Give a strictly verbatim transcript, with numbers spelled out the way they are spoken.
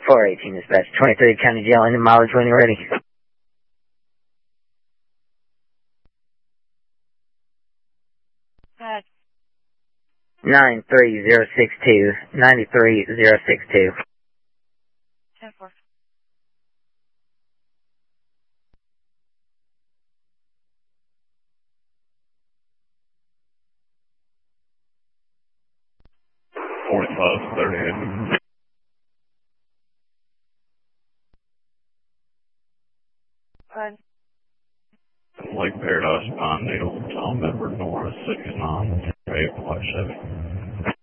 four eighteen dispatch, twenty-three County Jail, end of mileage when you're ready. Good. nine three zero six two, nine three zero six two. ten four. forty-five thirty-eight. Good. Lake Paradise, Pine Needle, Tom Edward Norris, six nine eight five seven.